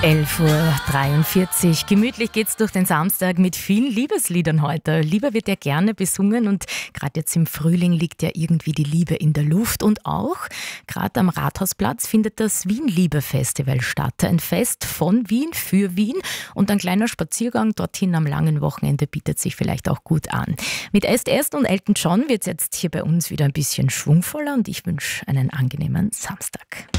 11:43 Uhr. Gemütlich geht's durch den Samstag mit vielen Liebesliedern heute. Liebe wird ja gerne besungen und gerade jetzt im Frühling liegt ja irgendwie die Liebe in der Luft. Und auch gerade am Rathausplatz findet das Wien-Liebe-Festival statt. Ein Fest von Wien für Wien und ein kleiner Spaziergang dorthin am langen Wochenende bietet sich vielleicht auch gut an. Mit Est und Elton John wird's jetzt hier bei uns wieder ein bisschen schwungvoller und ich wünsche einen angenehmen Samstag.